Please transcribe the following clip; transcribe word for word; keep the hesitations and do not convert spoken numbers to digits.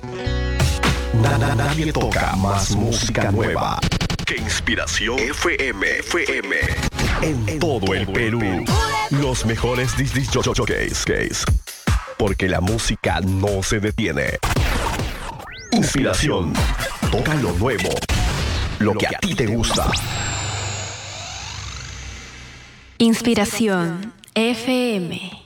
Na- na- Nadie toca más música nueva que Inspiración F M. F M. En todo el Perú. Los mejores disc jockeys. Porque la música no se detiene. Inspiración. Toca lo nuevo. Lo que a ti te gusta. Inspiración F M.